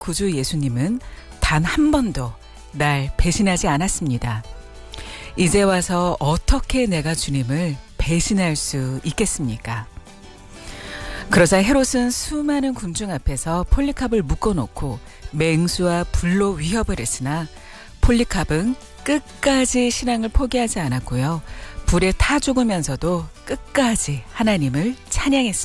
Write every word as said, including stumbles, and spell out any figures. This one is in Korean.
구주 예수님은 단 한 번도 날 배신하지 않았습니다. 이제 와서 어떻게 내가 주님을 배신할 수 있겠습니까? 그러자 헤롯은 수많은 군중 앞에서 폴리캅을 묶어놓고 맹수와 불로 위협을 했으나 폴리캅은 끝까지 신앙을 포기하지 않았고요. 불에 타 죽으면서도 끝까지 하나님을 찬양했습니다.